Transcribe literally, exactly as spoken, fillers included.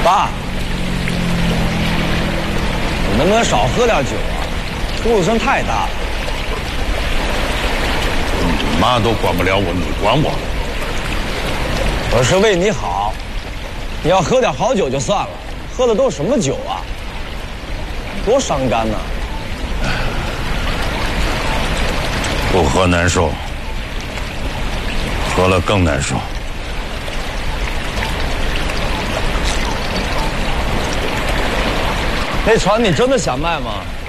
爸，你能不能少喝点酒啊？呼噜声太大了。 你妈都管不了我，你管我？ 我是为你好，你要喝点好酒就算了，喝的都是什么酒啊？多伤肝呐！ 不喝难受，喝了更难受。 那船你真的想卖吗？